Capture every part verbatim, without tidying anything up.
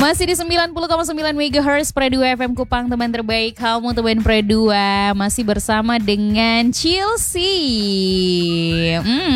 Masih di sembilan puluh koma sembilan megahertz Pre dua F M Kupang, teman terbaik kamu, teman Pre dua. Masih bersama dengan Chilsi.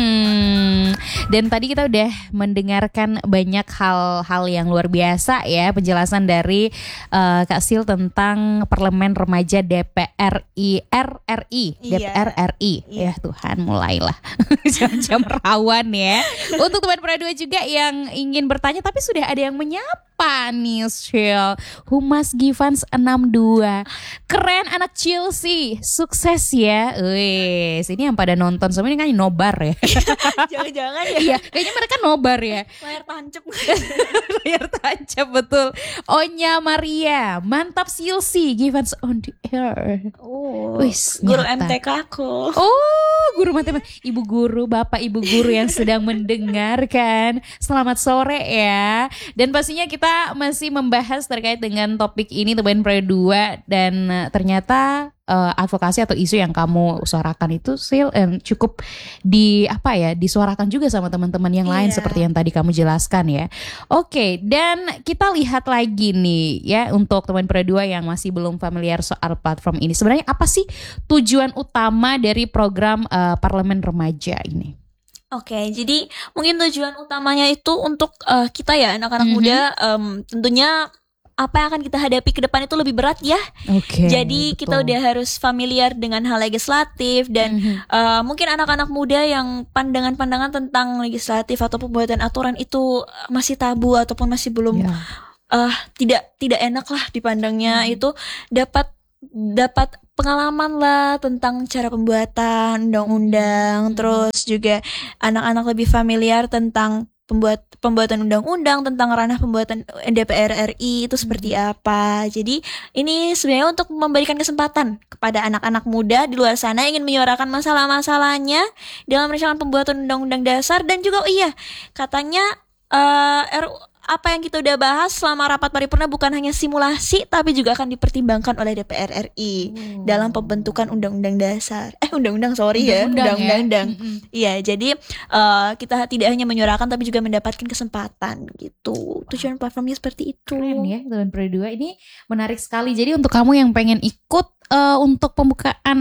Hmm. Dan tadi kita udah mendengarkan banyak hal-hal yang luar biasa ya, penjelasan dari uh, Kak Sil tentang Parlemen Remaja D P R I R R I, Iya. D P R R I. Iya. Ya Tuhan, mulailah jam-jam rawan ya. Untuk teman Pre dua juga yang ingin bertanya tapi sudah ada yang menyapa nih, Sil. Humas Givans enam dua. Keren anak Chilsi, sukses ya. Wih, ini yang pada nonton semua ini kan nobar ya. Jangan-jangan ya. Iya, kayaknya mereka nobar ya. Layar tancap. Layar tancap betul. Onya Maria, mantap Chilsi, Givans on the air. Oh, Wis, guru nyata. M T K aku. Oh, guru matematika, ibu guru, bapak ibu guru yang sedang mendengarkan. Selamat sore ya. Dan pastinya kita masih membahas terkait dengan topik ini teman Pre dua, dan uh, ternyata uh, advokasi atau isu yang kamu suarakan itu Sil um, cukup di apa ya, disuarakan juga sama teman-teman yang lain Iya. seperti yang tadi kamu jelaskan ya. Oke, dan kita lihat lagi nih ya, untuk teman Pre dua yang masih belum familiar soal platform ini. Sebenarnya apa sih tujuan utama dari program uh, Parlemen Remaja ini? Oke, jadi mungkin tujuan utamanya itu untuk uh, kita ya anak-anak Mhm. muda, um, tentunya apa yang akan kita hadapi ke depan itu lebih berat ya. Oke. Jadi kita udah harus familiar dengan hal legislatif dan Mhm. uh, mungkin anak-anak muda yang pandangan-pandangan tentang legislatif atau pembuatan aturan itu masih tabu ataupun masih belum Ya. uh, tidak tidak enak lah dipandangnya, Hmm. itu dapat dapat pengalaman lah tentang cara pembuatan undang-undang. Hmm. Terus juga anak-anak lebih familiar tentang pembuat pembuatan undang-undang, tentang ranah pembuatan D P R R I itu seperti apa. Jadi ini sebenarnya untuk memberikan kesempatan kepada anak-anak muda di luar sana yang ingin menyuarakan masalah-masalahnya dalam rancangan pembuatan undang-undang dasar. Dan juga oh iya, katanya eh, R U apa yang kita udah bahas selama rapat paripurna bukan hanya simulasi tapi juga akan dipertimbangkan oleh D P R R I Oh. dalam pembentukan undang-undang dasar. Eh undang-undang sorry ya, Undang-undang ya. undang-undang. Mm-mm. Iya, jadi eh, kita tidak hanya menyuarakan tapi juga mendapatkan kesempatan gitu. Tujuan platformnya seperti itu. Keren ya teman Pre dua, ini menarik sekali. Jadi untuk kamu yang pengen ikut uh, untuk pembukaan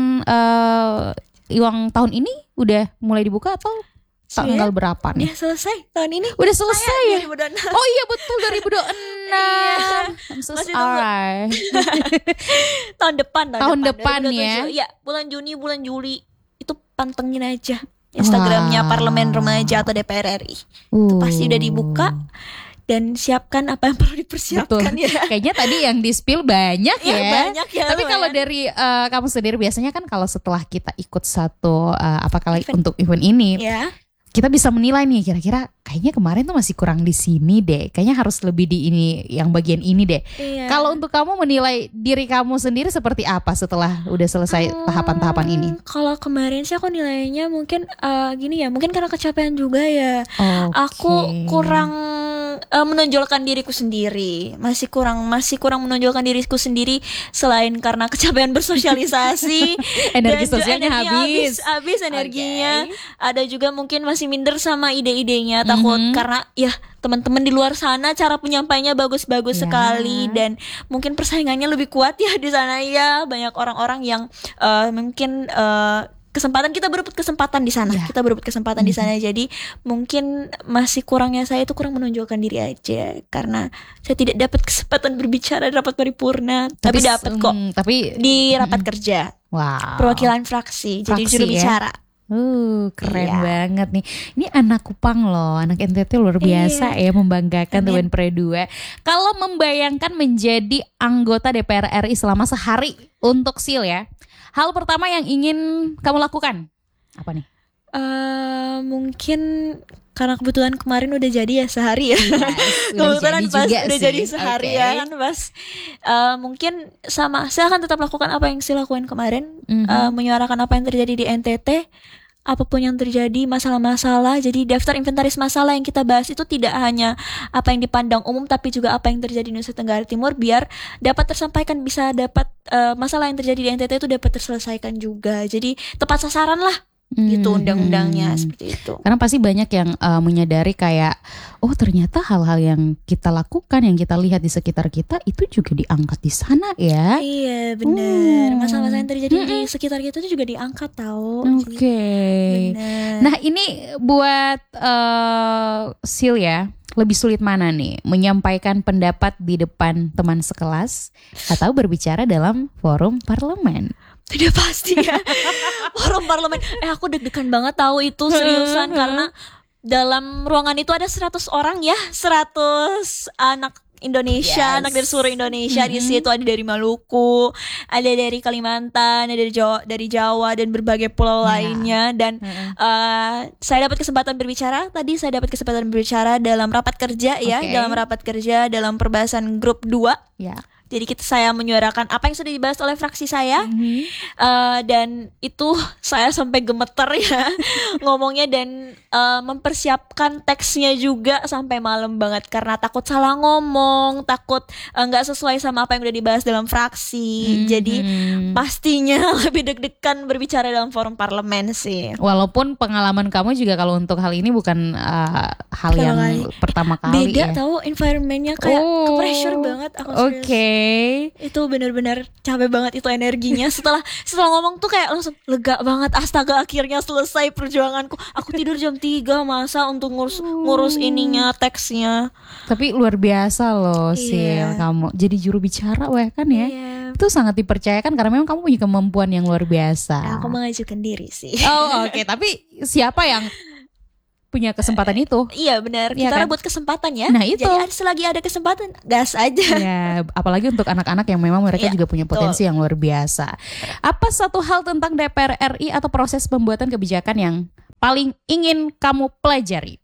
uh, uang tahun ini udah mulai dibuka atau tanggal berapa nih? Ya selesai tahun ini. Udah selesai ya? dua ribu dua puluh enam. Oh iya betul, dua ribu dua puluh enam. I'm so Masih tunggu. sorry. Tahun depan, tahun, Tahun depan, depan dua ribu dua puluh tujuh. ya. Ya, bulan Juni, bulan Juli itu pantengin aja Instagramnya Wah. Parlemen Remaja atau D P R R I. Itu pasti udah dibuka. Dan siapkan apa yang perlu dipersiapkan. Betul. Ya. Kayaknya tadi yang di spill banyak Ya, ya. banyak ya, Tapi kalau lumayan. dari uh, kamu sendiri biasanya kan kalau setelah kita ikut satu uh, apa kali Event. untuk event ini, Ya. kita bisa menilai nih kira-kira kayaknya kemarin tuh masih kurang di sini deh. Kayaknya harus lebih di ini, yang bagian ini deh. Iya. Kalau untuk kamu menilai diri kamu sendiri seperti apa setelah udah selesai Hmm, tahapan-tahapan ini? Kalau kemarin sih aku nilainya mungkin eh, gini ya, mungkin karena kecapean juga ya. Oke. Aku kurang eh, menonjolkan diriku sendiri. Masih kurang masih kurang menonjolkan diriku sendiri selain karena kecapean bersosialisasi. Energi dan juga sosialnya energinya habis. habis energinya. Oke. Ada juga mungkin masih minder sama ide-idenya, takut Mhm. karena ya teman-teman di luar sana cara penyampaiannya bagus-bagus Ya. sekali dan mungkin persaingannya lebih kuat ya di sana ya. Banyak orang-orang yang eh, mungkin eh, kesempatan kita berebut kesempatan di sana. Ya. Kita berebut kesempatan di sana. Jadi mungkin masih kurangnya saya itu kurang menonjolkan diri aja karena saya tidak dapat kesempatan berbicara di rapat paripurna, tapi, dapat kok mm, tapi di rapat kerja wow. perwakilan fraksi, jadi Fraksi juru ya? bicara. Uh, keren Iya. banget nih. Ini anak Kupang loh, anak N T T luar biasa ya, membanggakan Amin. teman Pre dua. Kalau membayangkan menjadi anggota D P R R I selama sehari untuk Sil ya, hal pertama yang ingin kamu lakukan apa nih? Eh, mungkin karena kebetulan kemarin udah jadi ya sehari ya. Yes, udah Kebetulan jadi pas juga udah sih. jadi sehari Oke. ya kan pas eh, mungkin sama saya akan tetap lakukan apa yang saya lakuin kemarin. Mhm. Eh, menyuarakan apa yang terjadi di N T T, apapun yang terjadi, masalah-masalah. Jadi daftar inventaris masalah yang kita bahas itu tidak hanya apa yang dipandang umum tapi juga apa yang terjadi di Nusa Tenggara Timur, biar dapat tersampaikan, bisa dapat eh, masalah yang terjadi di N T T itu dapat terselesaikan juga. Jadi tepat sasaran lah gitu Hmm, undang-undangnya hmm. seperti itu. Karena pasti banyak yang uh, menyadari kayak, oh ternyata hal-hal yang kita lakukan, yang kita lihat di sekitar kita itu juga diangkat di sana ya. Iya benar. Hmm. Masalah-masalah yang terjadi di Mm-mm. sekitar kita itu juga diangkat tahu. Oke. Benar. Nah ini buat uh, Sil ya, lebih sulit mana nih? Menyampaikan pendapat di depan teman sekelas atau berbicara dalam forum parlemen? Tidak pasti ya. Forum parlemen. Eh aku deg-degan banget tahu itu seriusan karena dalam ruangan itu ada seratus orang ya, seratus anak Indonesia, Yes. anak dari seluruh Indonesia. Mm-hmm. Di situ ada dari Maluku, ada dari Kalimantan, ada dari Jawa, dari Jawa dan berbagai pulau Yeah. lainnya. Dan Mm-hmm. uh, saya dapat kesempatan berbicara. Tadi saya dapat kesempatan berbicara dalam rapat kerja ya, Okay. dalam rapat kerja dalam perbahasan grup dua. Ya. Jadi kita saya menyuarakan apa yang sudah dibahas oleh fraksi saya. Mm-hmm. Uh, dan itu saya sampai gemeter ya ngomongnya dan uh, mempersiapkan teksnya juga sampai malam banget karena takut salah ngomong, takut uh, nggak sesuai sama apa yang udah dibahas dalam fraksi. Mm-hmm. Jadi pastinya lebih deg-degan berbicara dalam forum parlemen sih. Walaupun pengalaman kamu juga kalau untuk hal ini bukan uh, hal Pertama yang kali. pertama kali Beda ya. tahu environmentnya kayak Oh, ke-pressure banget aku Oke. serius. Itu benar-benar capek banget itu energinya. Setelah setelah ngomong tuh kayak langsung lega banget. Astaga akhirnya selesai perjuanganku. Aku tidur jam tiga masa untuk ngurus ngurus ininya teksnya. Tapi luar biasa loh Iya. Sil, kamu jadi juru bicara weh kan ya. Iya. Itu sangat dipercayakan karena memang kamu punya kemampuan yang luar biasa. Aku mengajukan diri sih. Oh oke, tapi siapa yang punya kesempatan itu? Iya benar. Iya Kita kan? rebut kesempatan ya. Nah, itu. Jadi ada- selagi ada kesempatan gas aja. Ya, apalagi untuk anak-anak yang memang mereka Iya, juga punya potensi yang luar biasa. Apa satu hal tentang D P R R I atau proses pembuatan kebijakan yang paling ingin kamu pelajari?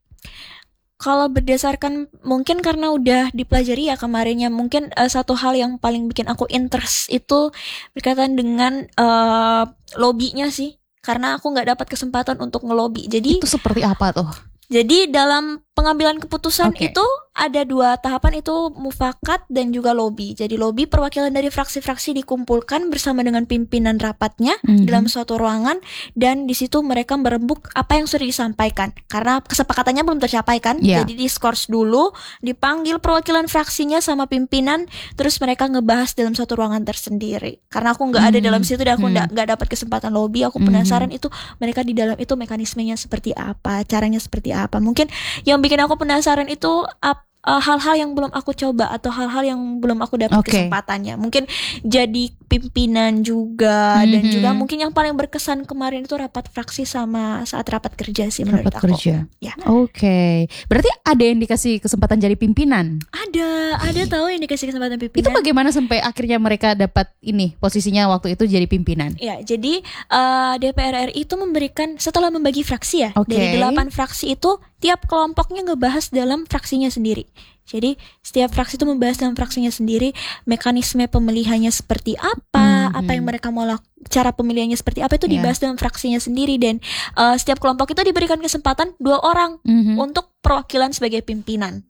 Kalau berdasarkan mungkin karena udah dipelajari ya kemarinnya, mungkin uh, satu hal yang paling bikin aku interest itu berkaitan dengan uh, lobbynya sih. Karena aku nggak dapat kesempatan untuk ngelobi. Jadi Itu seperti apa tuh? Jadi dalam pengambilan keputusan Oke. itu ada dua tahapan, itu mufakat dan juga lobby. Jadi lobby perwakilan dari fraksi-fraksi dikumpulkan bersama dengan pimpinan rapatnya Mhm. dalam suatu ruangan dan di situ mereka merembuk apa yang sudah disampaikan. Karena kesepakatannya belum tercapai kan. Iya. Jadi diskors dulu, dipanggil perwakilan fraksinya sama pimpinan, terus mereka ngebahas dalam suatu ruangan tersendiri. Karena aku nggak ada Mhm. dalam situ dan aku Mhm. nggak nggak dapat kesempatan lobby, aku Mhm. penasaran itu mereka di dalam itu mekanismenya seperti apa, caranya seperti apa. Mungkin yang bikin aku penasaran itu ap- uh, hal-hal yang belum aku coba atau hal-hal yang belum aku dapat Oke. kesempatannya. Mungkin jadi pimpinan juga dan Mhm. juga mungkin yang paling berkesan kemarin itu rapat fraksi sama saat rapat kerja sih menurut Rapat aku. kerja. Ya. Oke. Berarti ada yang dikasih kesempatan jadi pimpinan. Ada, ada tahu yang dikasih kesempatan pimpinan. Itu bagaimana sampai akhirnya mereka dapat ini posisinya waktu itu jadi pimpinan? Ya, jadi uh, D P R R I itu memberikan setelah membagi fraksi ya, Oke. dari delapan fraksi itu tiap kelompoknya ngebahas dalam fraksinya sendiri. Jadi setiap fraksi itu membahas dalam fraksinya sendiri, mekanisme pemilihannya seperti apa, Mhm. apa yang mereka mau lakukan, cara pemilihannya seperti apa itu Ya. dibahas dalam fraksinya sendiri dan uh, setiap kelompok itu diberikan kesempatan dua orang Mhm. untuk perwakilan sebagai pimpinan.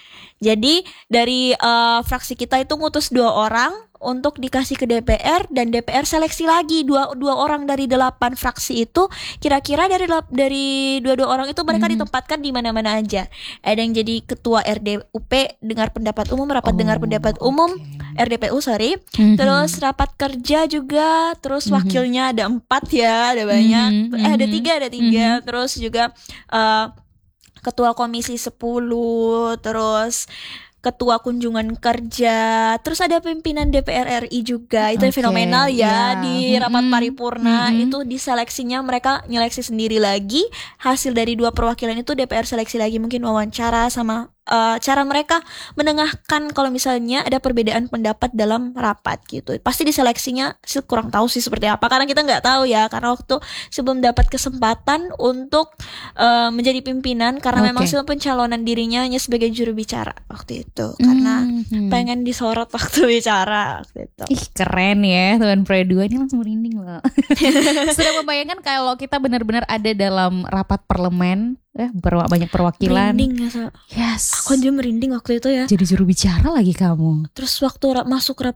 Jadi dari uh, fraksi kita itu ngutus dua orang untuk dikasih ke D P R dan D P R seleksi lagi dua dua orang dari delapan fraksi itu, kira-kira dari delap- dari dua-dua orang itu mereka Mhm. ditempatkan di mana-mana aja. Ada yang jadi ketua R D U P, dengar pendapat umum, rapat dengar Oh, pendapat umum, oke. R D P U sorry. Mhm. Terus rapat kerja juga, terus Mhm. wakilnya ada empat ya, ada banyak. Mhm, Eh ada mhm. tiga, ada tiga. Terus juga uh, ketua komisi sepuluh, terus ketua kunjungan kerja, terus ada pimpinan D P R R I juga. Itu Oke, fenomenal ya, ya. di rapat Mm-mm. paripurna. Mm-mm. Itu diseleksinya mereka nyeleksi sendiri lagi. Hasil dari dua perwakilan itu D P R seleksi lagi, mungkin wawancara sama uh, cara mereka menengahkan kalau misalnya ada perbedaan pendapat dalam rapat gitu. Pasti diseleksinya sih kurang tahu sih seperti apa karena kita nggak tahu ya, karena waktu sebelum dapat kesempatan untuk uh, menjadi pimpinan karena memang Oke. sebelum pencalonan dirinya hanya sebagai juru bicara waktu itu karena Mhm. pengen disorot waktu bicara waktu itu. Ih keren ya Tuan Pre dua ini langsung merinding loh. Sudah membayangkan kalau kita benar-benar ada dalam rapat parlemen, eh berwa- banyak perwakilan. Merinding ya, Sa. Yes. Aku aja merinding waktu itu ya. Jadi juru bicara lagi kamu. Terus waktu ra- masuk rapat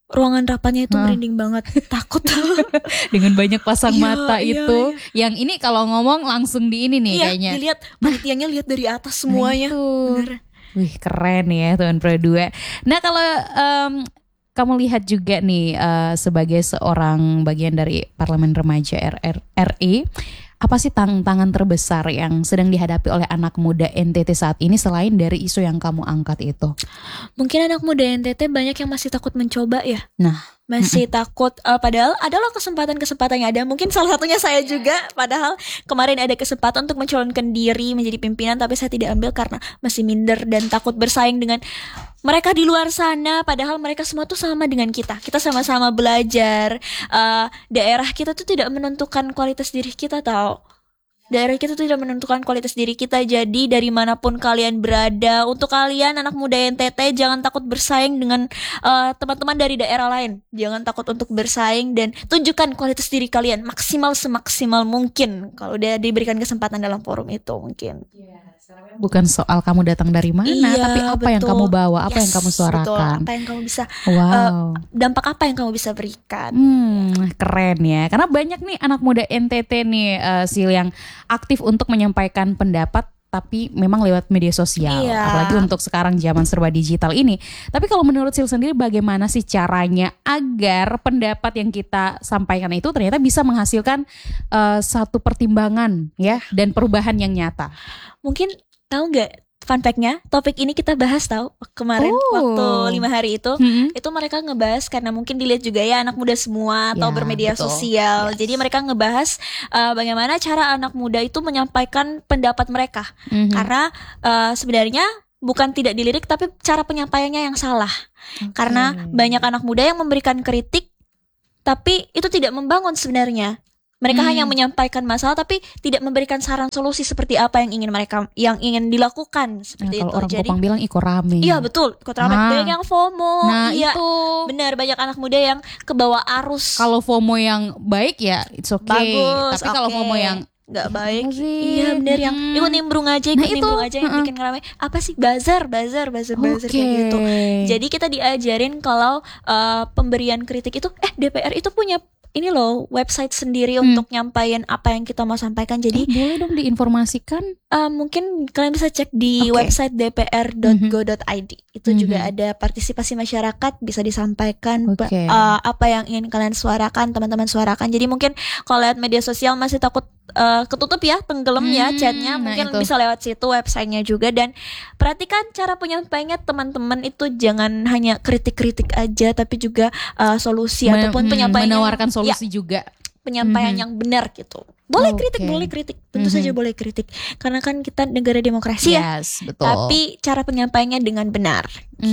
ruangan rapatnya itu Hah. merinding banget, takut. Dengan banyak pasang Iya, mata iya, itu. Yang ini kalau ngomong langsung di ini nih Iya, kayaknya. dilihat panitianya lihat dari atas semuanya. Nah, itu. Bener. Wih keren ya Tuan Pro dua. Nah kalau em, kamu lihat juga nih eh, sebagai seorang bagian dari Parlemen Remaja R R R I, apa sih tantangan terbesar yang sedang dihadapi oleh anak muda N T T saat ini selain dari isu yang kamu angkat itu? Mungkin anak muda N T T banyak yang masih takut mencoba ya. Nah, Masih takut, eh, padahal adalah kesempatan-kesempatan yang ada. Mungkin salah satunya saya juga, padahal kemarin ada kesempatan untuk mencalonkan diri menjadi pimpinan, tapi saya tidak ambil karena masih minder dan takut bersaing dengan mereka di luar sana. Padahal mereka semua tuh sama dengan kita. Kita sama-sama belajar. Eh, daerah kita tuh tidak menentukan kualitas diri kita, tahu. Daerah kita tuh tidak menentukan kualitas diri kita. Jadi dari manapun kalian berada, untuk kalian anak muda N T T, jangan takut bersaing dengan uh, teman-teman dari daerah lain. Jangan takut untuk bersaing dan tunjukkan kualitas diri kalian maksimal semaksimal mungkin kalau udah diberikan kesempatan dalam forum itu mungkin. bukan soal kamu datang dari mana, Iya, tapi apa yang betul. kamu bawa, apa Yes, yang kamu suarakan. Betul, apa yang kamu bisa, Wow. dampak apa yang kamu bisa berikan. Hmm, keren ya. Karena banyak nih anak muda N T T nih uh, Sil yang aktif untuk menyampaikan pendapat tapi memang lewat media sosial. Iya. Apalagi untuk sekarang zaman serba digital ini. Tapi kalau menurut Sil sendiri bagaimana sih caranya agar pendapat yang kita sampaikan itu ternyata bisa menghasilkan uh, satu pertimbangan ya dan perubahan yang nyata? Mungkin tahu nggak fun fact-nya, topik ini kita bahas tahu kemarin Oh. waktu lima hari itu. Hmm. Itu mereka ngebahas karena mungkin dilihat juga ya anak muda semua atau Ya, bermedia betul. sosial. Yes. Jadi mereka ngebahas uh, bagaimana cara anak muda itu menyampaikan pendapat mereka. Mhm. Karena uh, sebenarnya bukan tidak dilirik tapi cara penyampaiannya yang salah. Karena banyak anak muda yang memberikan kritik tapi itu tidak membangun sebenarnya. Mereka Hmm. hanya menyampaikan masalah tapi tidak memberikan saran solusi seperti apa yang ingin mereka yang ingin dilakukan Nah, seperti kalau itu. orang Jadi Kupang bilang iko rame. iya betul, kota ramai. Ah. Banyak yang FOMO. Nah Iya, itu. benar, banyak anak muda yang kebawa arus. Kalau FOMO yang baik ya it's okay. Bagus, Tapi kalau oke. FOMO yang nggak baik, Apa sih? iya benar, yang Hmm. ikut nimbrung aja, ikut Nah, itu. nimbrung aja yang Heeh. bikin ramai. Apa sih bazar, bazar, bazar, bazar Oke. kayak gitu. Jadi kita diajarin kalau uh, pemberian kritik itu, eh D P R itu punya ini loh website sendiri Hmm. untuk nyampain apa yang kita mau sampaikan. Jadi Eh, boleh dong diinformasikan. Uh, mungkin kalian bisa cek di Oke. website d p r dot go dot i d. Itu Mhm. juga ada partisipasi masyarakat, bisa disampaikan ba- Oke. uh, apa yang ingin kalian suarakan, teman-teman suarakan. Jadi mungkin kalau lihat media sosial masih takut uh, ketutup ya, tenggelam ya Hmm, chatnya, nah mungkin itu. bisa lewat situ websitenya juga. Dan perhatikan cara penyampaiannya teman-teman itu, jangan hanya kritik-kritik aja, tapi juga uh, solusi Men- ataupun hmm, penyampaian yang- menawarkan ya, solusi juga. penyampaian Mhm. yang benar gitu. Boleh Oke. kritik, boleh kritik, tentu Mhm. saja boleh kritik, karena kan kita negara demokrasi ya. Yes, betul. Tapi cara penyampaiannya dengan benar.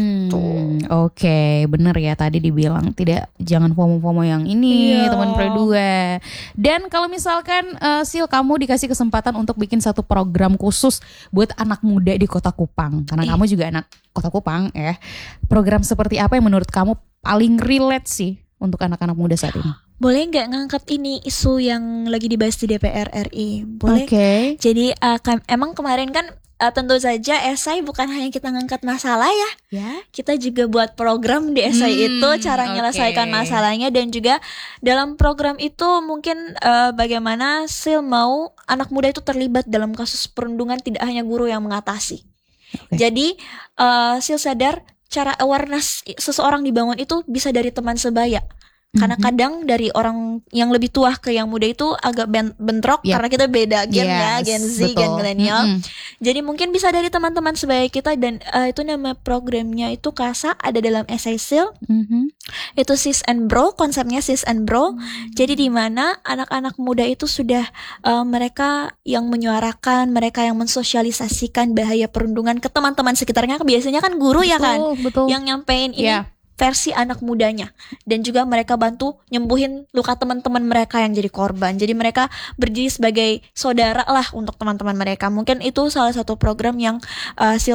Hmm, Oke, bener ya tadi dibilang tidak, jangan FOMO-FOMO yang ini, Iya. teman Pro dua. Dan kalau misalkan eh, Sil kamu dikasih kesempatan untuk bikin satu program khusus buat anak muda di Kota Kupang, karena Ih. kamu juga anak Kota Kupang ya. Program seperti apa yang menurut kamu paling relate sih untuk anak-anak muda saat ini? Boleh nggak ngangkat ini isu yang lagi dibahas di D P R R I? Boleh. Oke. Jadi uh, kam- emang kemarin kan uh, tentu saja esai bukan hanya kita ngangkat masalah ya. Ya. Kita juga buat program di esai Hmm, itu, cara oke. menyelesaikan masalahnya, dan juga dalam program itu mungkin uh, bagaimana Sil mau anak muda itu terlibat dalam kasus perundungan, tidak hanya guru yang mengatasi. Oke. Jadi uh, Sil sadar cara awareness seseorang dibangun itu bisa dari teman sebaya. Karena Mhm. kadang dari orang yang lebih tua ke yang muda itu agak ben- bentrok Yep. karena kita beda gen ya, Yes, Gen Z, betul. gen milenial. Mm-mm. Jadi mungkin bisa dari teman-teman sebaya kita, dan uh, itu nama programnya itu Kasa, ada dalam esai Sil. Mhm. Itu Sis and Bro, konsepnya Sis and Bro. Jadi di mana anak-anak muda itu sudah uh, mereka yang menyuarakan, mereka yang mensosialisasikan bahaya perundungan ke teman-teman sekitarnya. Biasanya kan guru ya kan Betul, betul. yang nyampein ini Iya. versi anak mudanya, dan juga mereka bantu nyembuhin luka teman-teman mereka yang jadi korban. Jadi mereka berdiri sebagai saudara lah untuk teman-teman mereka. Mungkin itu salah satu program yang uh, Sil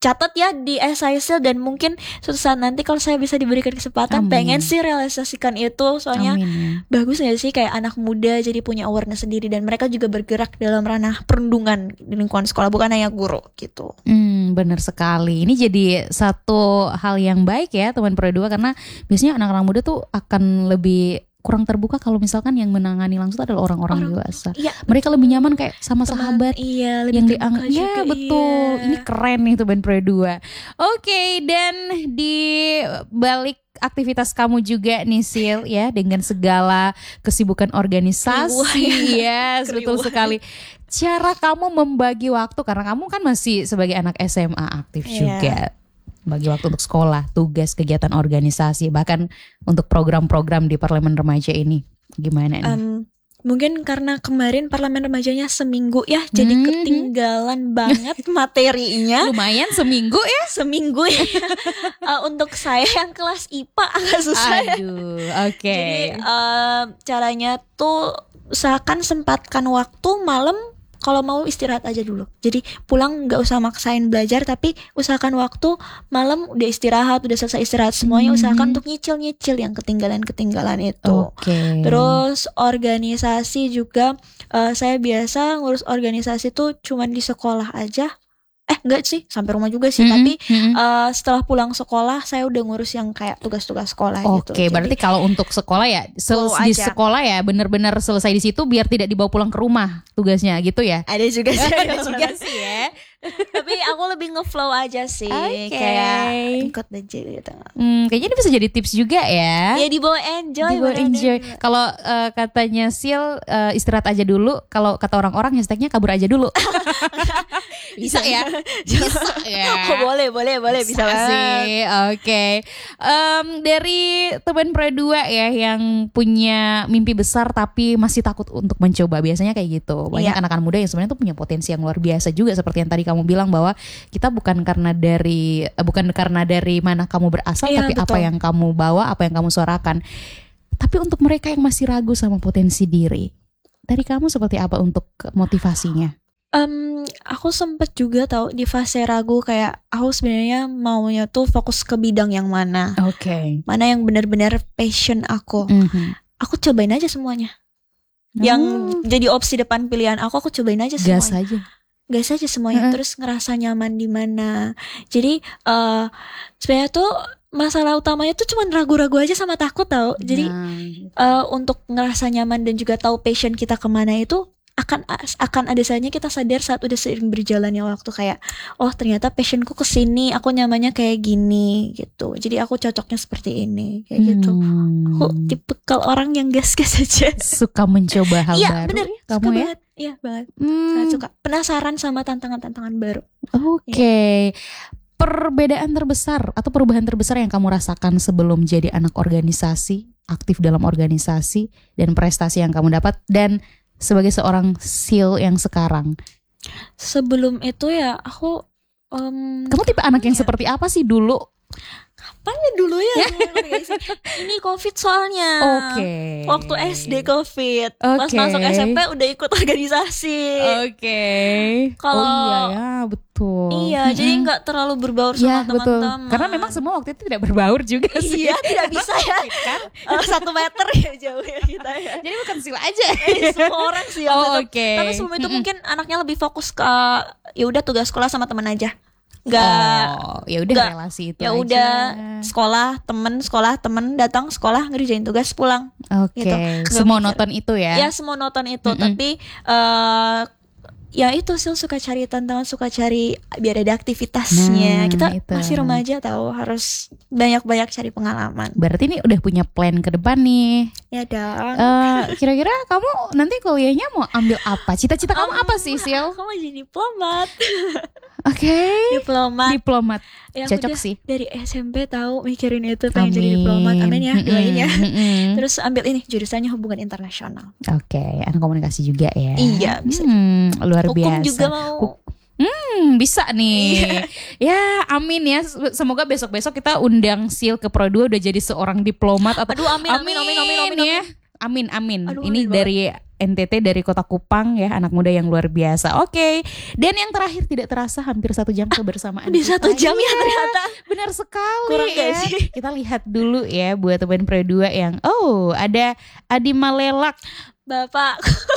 catat ya di S I S I L dan mungkin suatu saat nanti kalau saya bisa diberikan kesempatan, Amin. pengen sih realisasikan itu. Soalnya Amin. bagus gak sih kayak anak muda jadi punya awareness sendiri dan mereka juga bergerak dalam ranah perundungan di lingkungan sekolah, bukan hanya guru gitu. Hmm, benar sekali. Ini jadi satu hal yang baik ya teman Pro dua, karena biasanya anak-anak muda tuh akan lebih kurang terbuka kalau misalkan yang menangani langsung adalah orang-orang Orang- dewasa. Iya, Mereka lebih nyaman kayak sama teman, sahabat iya, lebih yang terbuka dianggap. Ya juga, betul. iya. Ini keren nih tuh Band Pro dua. Oke, dan di balik aktivitas kamu juga nih Sil ya, dengan segala kesibukan organisasi. Yes, betul Keriuhan. sekali. Cara kamu membagi waktu, karena kamu kan masih sebagai anak S M A aktif Iya. juga. Bagi waktu untuk sekolah, tugas, kegiatan organisasi, bahkan untuk program-program di Parlemen Remaja ini. Gimana nih? Em, mungkin karena kemarin parlemen remajanya seminggu ya, jadi Hmm. ketinggalan banget materinya. Lumayan seminggu ya? Seminggu ya. Eh, untuk saya yang kelas I P A agak susah ya. Aduh, oke. Jadi em, caranya tuh usahakan sempatkan waktu malam, kalau mau istirahat aja dulu. Jadi pulang nggak usah maksain belajar, tapi usahakan waktu malam udah istirahat, udah selesai istirahat semuanya, Mhm. usahakan untuk nyicil-nyicil yang ketinggalan-ketinggalan itu. Oke. Terus organisasi juga, eh, saya biasa ngurus organisasi tuh cuman di sekolah aja. Eh enggak sih, sampai rumah juga sih, Mhm, tapi mhm. eh, setelah pulang sekolah saya udah ngurus yang kayak tugas-tugas sekolah gitu. Oke, berarti kalau untuk sekolah ya, sel- Flow di aja. sekolah ya benar-benar selesai di situ biar tidak dibawa pulang ke rumah tugasnya gitu ya. ada juga sih, Ada juga sih ya. tapi aku lebih ngeflow aja sih, Oke. kayak ikut aja gitu. Hmm, kayaknya ini bisa jadi tips juga ya. Ya dibawa enjoy, Dibawa beneran. enjoy. Kalau eh, katanya Sil eh, istirahat aja dulu. Kalau kata orang-orang hashtagnya kabur aja dulu. Bisa ya? Bisa ya. Oh, boleh, boleh, boleh, bisa, banget. sih. Oke. Em, dari teman Pro dua ya yang punya mimpi besar tapi masih takut untuk mencoba. Biasanya kayak gitu. Banyak Iya. anak-anak muda yang sebenarnya tuh punya potensi yang luar biasa juga, seperti yang tadi kamu bilang bahwa kita bukan karena dari eh, bukan karena dari mana kamu berasal, Iya, tapi apa betul. yang kamu bawa, apa yang kamu suarakan. Tapi untuk mereka yang masih ragu sama potensi diri, dari kamu seperti apa untuk motivasinya? Em, aku sempet juga tahu di fase ragu, kayak aku sebenarnya maunya tuh fokus ke bidang yang mana, Oke. mana yang benar-benar passion aku. Mhm. Aku cobain aja semuanya. Yang Oh, jadi opsi depan pilihan aku, aku cobain aja gas semuanya. aja. Gas aja semuanya, Heeh. terus ngerasa nyaman di mana. Jadi eh sebenarnya tuh masalah utamanya tuh cuman ragu-ragu aja sama takut tau. Jadi Nah, eh, untuk ngerasa nyaman dan juga tahu passion kita kemana itu akan akan ada saatnya kita sadar saat udah seiring berjalannya waktu, kayak oh ternyata passionku kesini, aku nyamannya kayak gini gitu. Jadi aku cocoknya seperti ini kayak gitu. hmm, Aku tipikal orang yang gas-gas aja. suka mencoba hal Iya baru. bener, ya, suka kamu ya. banget. Iya banget. Hmm, Sangat suka. Penasaran sama tantangan-tantangan baru. Oke. Perbedaan terbesar atau perubahan terbesar yang kamu rasakan sebelum jadi anak organisasi, aktif dalam organisasi, dan prestasi yang kamu dapat, dan sebagai seorang Sil yang sekarang. Sebelum itu ya aku em, Kamu tipe anak yang ya? seperti apa sih dulu? kapan ya dulu ya? Ini COVID soalnya. Oke. Waktu S D COVID. Pas Oke. masuk S M P udah ikut organisasi. Oke. Kalau- oh iya ya, betul. Iya, Mm-mm. jadi nggak terlalu berbaur Ya, sama betul. teman-teman. Karena memang semua waktu itu tidak berbaur juga sih. Iya, tidak bisa ya. Kan? Eh, Satu meter ya jauh ya kita ya. Jadi bukan Sil aja. Eh, Semua orang sih yang Oh, tetap- oke. Tapi sebelum itu mungkin anaknya lebih fokus ke ya udah tugas sekolah sama teman aja. Nggak Oh, ya udah nggak. relasi itu ya aja. udah sekolah temen sekolah temen datang sekolah ngerjain tugas pulang. Oke, gitu. Nggak semonoton itu ya. Ya semua nonton itu, Mm-mm. tapi eh ya itu sih suka cari tantangan, suka cari biar ada aktivitasnya. Nah, Kita itu. masih remaja tahu, harus banyak-banyak cari pengalaman. Berarti ini udah punya plan ke depan nih. Ya dong. Eh, kira-kira kamu nanti kuliahnya mau ambil apa? Cita-cita kamu apa sih, Sil? Aku mau jadi diplomat. Oke. Diplomat. Diplomat. Ya, aku Cocok udah sih. Dari S M P tahu mikirin itu, pengen jadi diplomat. Amin ya, Mm-mm, doain ya. mm-mm. Terus ambil ini jurusannya hubungan internasional. Oke, anak komunikasi juga ya. Iya, bisa. Hmm, luar Hukum biasa. juga mau. Huk- Hmm, bisa nih. Ya, amin ya. Semoga besok-besok kita undang Sil ke Pro dua udah jadi seorang diplomat atau Aduh, amin, amin, amin, amin, amin, ya. Amin, amin. Aduh, Ini amin dari N T T dari Kota Kupang ya, anak muda yang luar biasa. Oke, dan yang terakhir tidak terasa hampir satu jam kebersamaan. Di satu jam ya ternyata. Benar sekali. Kurang ya. gak sih? Kita lihat dulu ya buat teman Pro dua yang oh ada Adi Malelak. Bapak.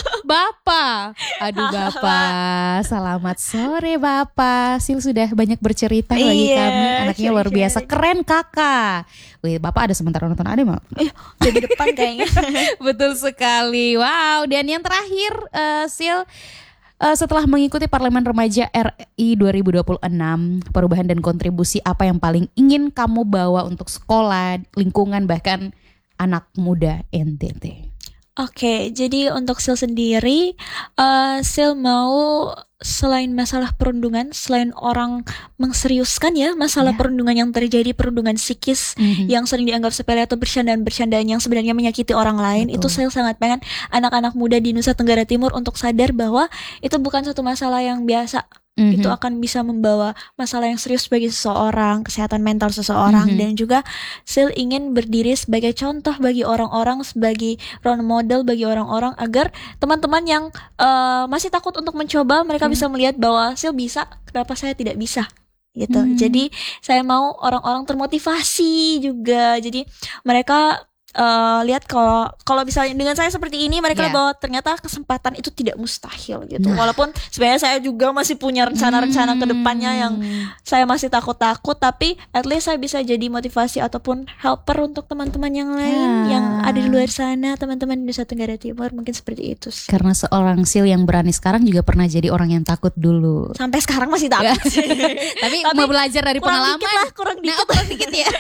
Bapak, aduh Bapak, selamat sore Bapak. Sil sudah banyak bercerita bagi Iya, kami, anaknya luar sharing-sharing. biasa, keren kakak. Wih, Bapak ada sementara nonton ada mau? Eh, udah di depan kayaknya. Betul sekali, wow. Dan yang terakhir, eh, Sil, eh, setelah mengikuti Parlemen Remaja R I dua ribu dua puluh enam, perubahan dan kontribusi apa yang paling ingin kamu bawa untuk sekolah, lingkungan, bahkan anak muda N T T? Oke, jadi untuk Sil sendiri, uh, Sil mau selain masalah perundungan, selain orang mengseriuskan ya masalah Ya. perundungan yang terjadi, perundungan psikis Mhm. yang sering dianggap sepele atau bercandaan-bercandaan yang sebenarnya menyakiti orang lain, Betul. itu Sil sangat pengen anak-anak muda di Nusa Tenggara Timur untuk sadar bahwa itu bukan satu masalah yang biasa. Mhm. Itu akan bisa membawa masalah yang serius bagi seseorang, kesehatan mental seseorang, Mhm. dan juga Sil ingin berdiri sebagai contoh bagi orang-orang, sebagai role model bagi orang-orang agar teman-teman yang uh, masih takut untuk mencoba, mereka Hmm. bisa melihat bahwa Sil bisa, kenapa saya tidak bisa gitu. Hmm. Jadi saya mau orang-orang termotivasi juga. Jadi mereka uh, lihat kalau kalau misalnya dengan saya seperti ini, mereka Ya. bahwa ternyata kesempatan itu tidak mustahil gitu. Nah. Walaupun sebenarnya saya juga masih punya rencana-rencana Hmm. ke depannya yang saya masih takut-takut, tapi at least saya bisa jadi motivasi ataupun helper untuk teman-teman yang lain Ya. yang ada di luar sana, teman-teman di Nusa Tenggara Timur, mungkin seperti itu sih. Karena seorang Sil yang berani sekarang juga pernah jadi orang yang takut dulu. Sampai sekarang masih takut sih. Tapi, Tapi mau belajar dari kurang pengalaman. dikit lah, kurang Nah, dikit. oh, kurang dikit ya.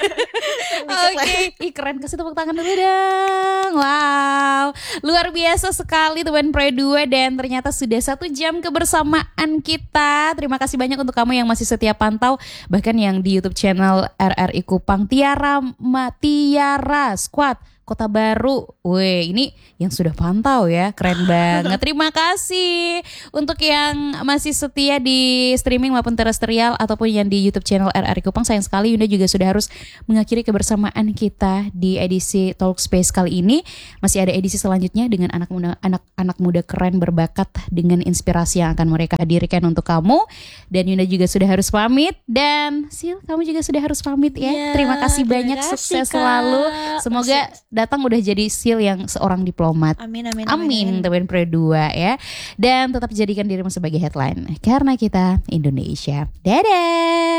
Oke, ih keren, kasih tepuk tangan dulu dong. Wow, luar biasa sekali teman Pro dua, dan ternyata sudah satu jam kebersamaan kita. Terima kasih banyak untuk kamu yang masih setia pantau, bahkan yang di YouTube channel R R I Kupang. Tiara Ma, Tiara Squad Kota Baru. Weh, ini yang sudah pantau ya, keren banget. Terima kasih untuk yang masih setia di streaming maupun terestrial ataupun yang di YouTube channel R R I Kupang. Sayang sekali Yunda juga sudah harus mengakhiri kebersamaan kita di edisi Talk Space kali ini. Masih ada edisi selanjutnya dengan anak muda anak-anak muda keren berbakat dengan inspirasi yang akan mereka hadirkan untuk kamu. Dan Yunda juga sudah harus pamit, dan Sil, kamu juga sudah harus pamit ya. Ya, terima kasih terima banyak, kasih, sukses Kak. selalu. Semoga Makasih. datang udah jadi Sil yang seorang diplomat. Amin, amin, Amin, teman Pro dua ya. Dan tetap jadikan dirimu sebagai headline, karena kita Indonesia. Dadah.